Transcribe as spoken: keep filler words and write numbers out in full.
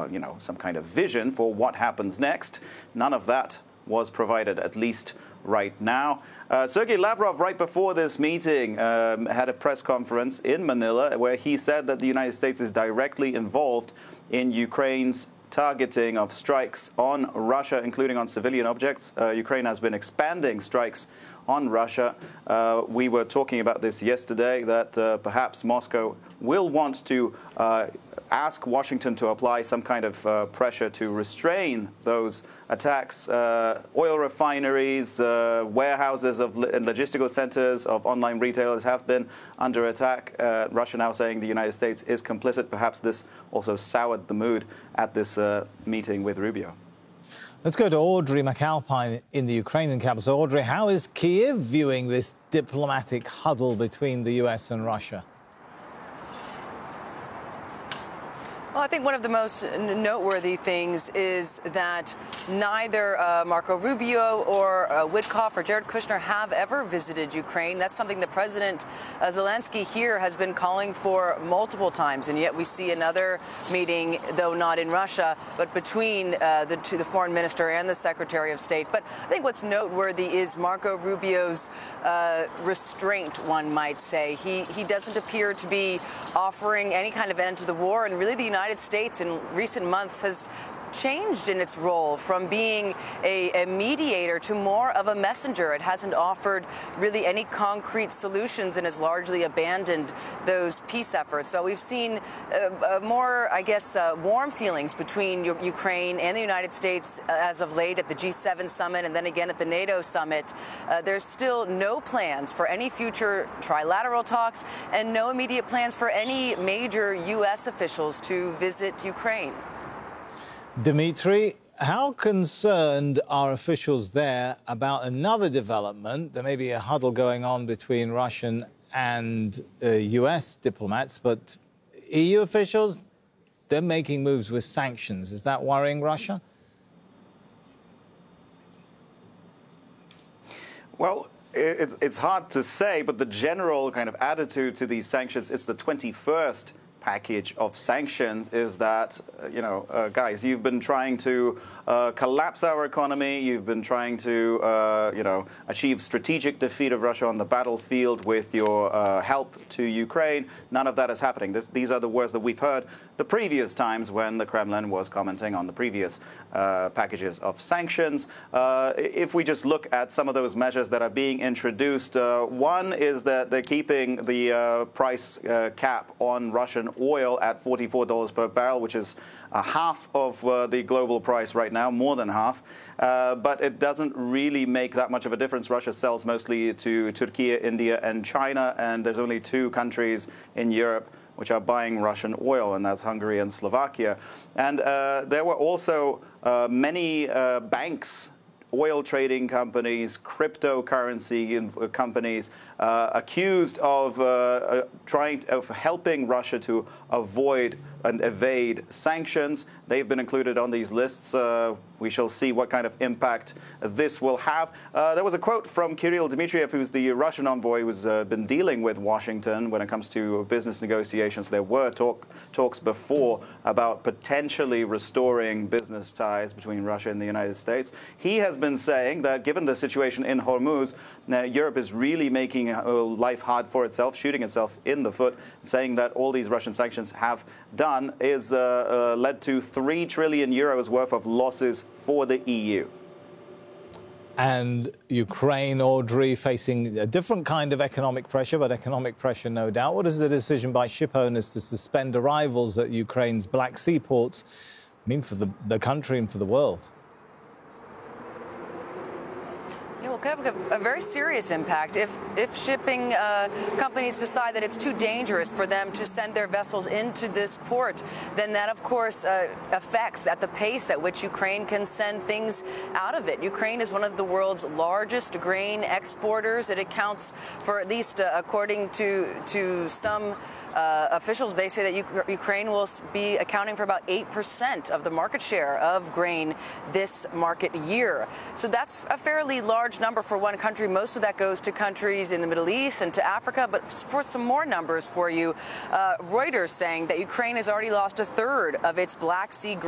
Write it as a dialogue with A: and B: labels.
A: you know, some kind of vision for what happens next. None of that was provided, at least right now. Uh, Sergei Lavrov, right before this meeting, um, had a press conference in Manila where he said that the United States is directly involved in Ukraine's targeting of strikes on Russia, including on civilian objects. Uh, Ukraine has been expanding strikes on Russia. Uh, we were talking about this yesterday, that uh, perhaps Moscow will want to uh, ask Washington to apply some kind of uh, pressure to restrain those attacks. Uh, oil refineries, uh, warehouses of lo- and logistical centers of online retailers have been under attack. Uh, Russia now saying the United States is complicit. Perhaps this also soured the mood at this uh, meeting with Rubio.
B: Let's go to Audrey McAlpine in the Ukrainian capital. Audrey, how is Kyiv viewing this diplomatic huddle between the U S and Russia?
C: Well, I think one of the most noteworthy things is that neither uh, Marco Rubio or uh, Witkoff or Jared Kushner have ever visited Ukraine. That's something that President uh, Zelensky here has been calling for multiple times, and yet we see another meeting, though not in Russia, but between uh, the, to the foreign minister and the Secretary of State. But I think what's noteworthy is Marco Rubio's uh, restraint, one might say. He, he doesn't appear to be offering any kind of end to the war, and really the United States in recent months has changed in its role from being a, a mediator to more of a messenger. It hasn't offered really any concrete solutions and has largely abandoned those peace efforts. So we've seen uh, uh, more, I guess, uh, warm feelings between U- Ukraine and the United States uh, as of late at the G seven summit and then again at the NATO summit. Uh, there's still no plans for any future trilateral talks and no immediate plans for any major U S officials to visit Ukraine.
B: Dimitri, how concerned are officials there about another development? There may be a huddle going on between Russian and uh, U S diplomats, but E U officials, they're making moves with sanctions. Is that worrying Russia?
A: Well, it's, it's hard to say, but the general kind of attitude to these sanctions, it's the twenty-first package of sanctions, is that, uh, you know, uh, guys, you've been trying to uh, collapse our economy. You've been trying to, uh, you know, achieve strategic defeat of Russia on the battlefield with your uh, help to Ukraine. None of that is happening. This, these are the words that we've heard the previous times when the Kremlin was commenting on the previous uh, packages of sanctions. Uh, if we just look at some of those measures that are being introduced, uh, one is that they're keeping the uh, price uh, cap on Russian oil at forty-four dollars per barrel, which is uh, half of uh, the global price right now, more than half. Uh, but it doesn't really make that much of a difference. Russia sells mostly to Turkey, India, and China, and there's only two countries in Europe which are buying Russian oil, and that's Hungary and Slovakia. And uh, there were also uh, many uh, banks, oil trading companies, cryptocurrency companies uh, accused of uh, uh, trying of helping Russia to avoid and evade sanctions. They've been included on these lists. Uh, we shall see what kind of impact this will have. Uh, there was a quote from Kirill Dmitriev, who's the Russian envoy who's uh, been dealing with Washington when it comes to business negotiations. There were talk, talks before about potentially restoring business ties between Russia and the United States. He has been saying that given the situation in Hormuz, uh, Europe is really making uh, life hard for itself, shooting itself in the foot, saying that all these Russian sanctions have done is uh, uh, led to three trillion euros worth of losses for the E U.
B: And Ukraine, Audrey, facing a different kind of economic pressure, but economic pressure, no doubt. What does the decision by ship owners to suspend arrivals at Ukraine's Black Sea ports mean for the, the country and for the world?
C: Yeah, well, could have a, a very serious impact if if shipping uh, companies decide that it's too dangerous for them to send their vessels into this port. Then that, of course, uh, affects at the pace at which Ukraine can send things out of it. Ukraine is one of the world's largest grain exporters. It accounts for, at least uh, according to to some Uh, officials, they say that U- Ukraine will be accounting for about eight percent of the market share of grain this market year. So that's a fairly large number for one country. Most of that goes to countries in the Middle East and to Africa. But for some more numbers for you, uh, Reuters saying that Ukraine has already lost a third of its Black Sea grain